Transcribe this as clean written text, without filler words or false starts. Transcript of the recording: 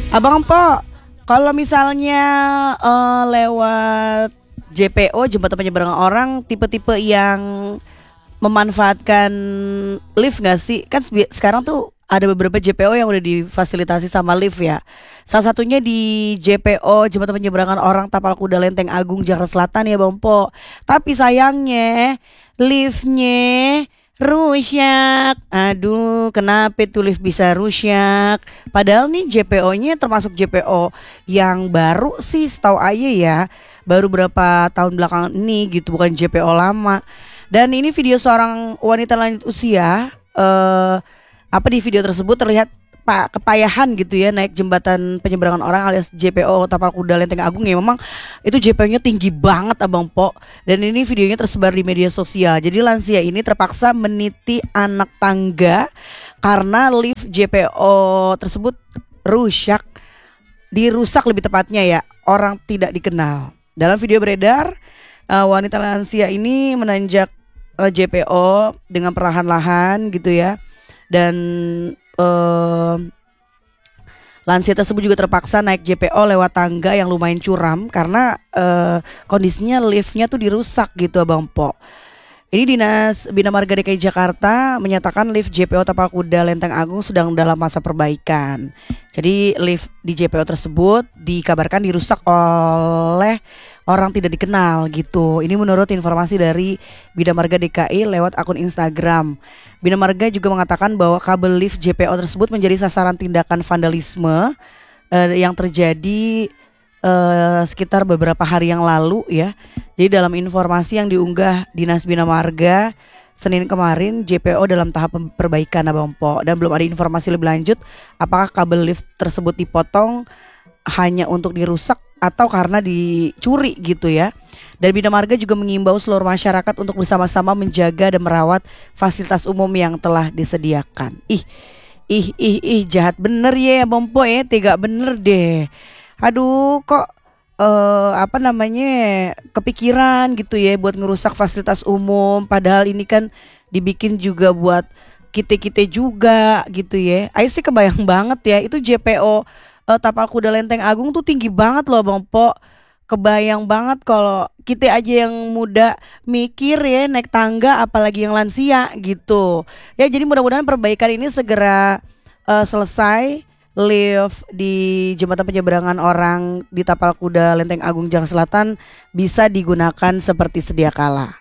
Abang Po, kalau misalnya lewat JPO jembatan penyeberangan orang, tipe-tipe yang memanfaatkan lift nggak sih? Kan sekarang tuh ada beberapa JPO yang udah difasilitasi sama lift ya. Salah satunya di JPO jembatan penyeberangan orang Tapal Kuda Lenteng Agung Jakarta Selatan ya Bang Po. Tapi sayangnya liftnya rusak. Aduh, kenapa tuh lift bisa rusak? Padahal nih JPO-nya termasuk JPO yang baru sih setahu Aye ya. Baru berapa tahun belakangan ini gitu, bukan JPO lama. Dan ini video seorang wanita lanjut usia. Di video tersebut terlihat kepayahan gitu ya naik jembatan penyeberangan orang alias JPO Tapal Kuda Lenteng Agung ya. Memang itu JPO-nya tinggi banget Abang Po. Dan ini videonya tersebar di media sosial. Jadi lansia ini terpaksa meniti anak tangga karena lift JPO tersebut dirusak lebih tepatnya ya, orang tidak dikenal. Dalam video beredar, wanita lansia ini menanjak JPO dengan perlahan-lahan gitu ya. Dan lansia tersebut juga terpaksa naik JPO lewat tangga yang lumayan curam karena kondisinya liftnya tuh dirusak gitu Abang Po. Ini Dinas Bina Marga DKI Jakarta menyatakan lift JPO Tapal Kuda Lenteng Agung sedang dalam masa perbaikan. Jadi lift di JPO tersebut dikabarkan dirusak oleh orang tidak dikenal gitu. Ini menurut informasi dari Bina Marga DKI lewat akun Instagram. Bina Marga juga mengatakan bahwa kabel lift JPO tersebut menjadi sasaran tindakan vandalisme yang terjadi sekitar beberapa hari yang lalu ya. Jadi dalam informasi yang diunggah Dinas Bina Marga Senin kemarin, JPO dalam tahap perbaikan Abang Po. Dan belum ada informasi lebih lanjut apakah kabel lift tersebut dipotong hanya untuk dirusak atau karena dicuri gitu ya. Dan Bina Marga juga mengimbau seluruh masyarakat untuk bersama-sama menjaga dan merawat fasilitas umum yang telah disediakan. Ih jahat bener ya Bang Po ya, tega bener deh. Aduh kok kepikiran gitu ya buat ngerusak fasilitas umum, padahal ini kan dibikin juga buat kita juga gitu ya. Ayo sih kebayang banget ya itu JPO Tapal Kuda Lenteng Agung tuh tinggi banget loh Bang Po. Kebayang banget kalau kita aja yang muda mikir ya naik tangga, apalagi yang lansia gitu. Ya jadi mudah-mudahan perbaikan ini segera selesai. Lift di jembatan penyeberangan orang di Tapal Kuda Lenteng Agung Jakarta Selatan bisa digunakan seperti sedia kala.